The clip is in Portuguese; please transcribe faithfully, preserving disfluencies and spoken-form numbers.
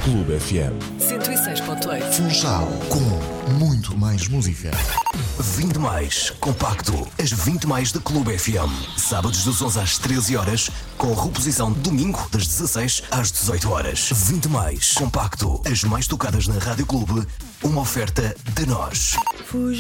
Clube F M. cento e seis ponto oito. Funchal, com muito mais música. vinte mais compacto. As vinte mais da Clube F M. Sábados das onze às treze horas, com reposição domingo das dezasseis às dezoito horas. vinte mais compacto. As mais tocadas na Rádio Clube. Uma oferta de nós.